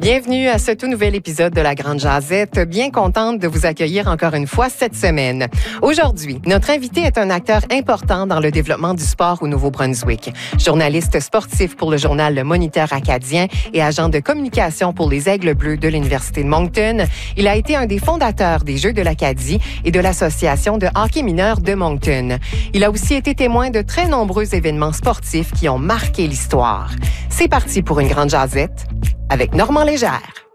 Bienvenue à ce tout nouvel épisode de La Grande Jazette. Bien contente de vous accueillir encore une fois cette semaine. Aujourd'hui, notre invité est un acteur important dans le développement du sport au Nouveau-Brunswick. Journaliste sportif pour le journal Le Moniteur acadien et agent de communication pour les Aigles Bleus de l'Université de Moncton, il a été un des fondateurs des Jeux de l'Acadie et de l'Association de hockey mineur de Moncton. Il a aussi été témoin de très nombreux événements sportifs qui ont marqué l'histoire. C'est parti pour une Grande Jazette avec Normand Légère.